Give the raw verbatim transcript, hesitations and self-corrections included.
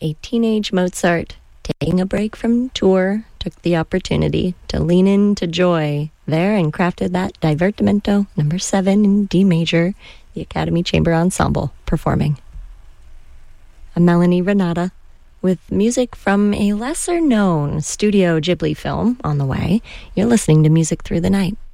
a teenage Mozart taking a break from tour took the opportunity to lean into joy there and crafted that Divertimento number seven in D major, the Academy Chamber Ensemble performing. I'm Melanie Renata with music from a lesser-known Studio Ghibli film on the way. You're listening to Music Through the Night.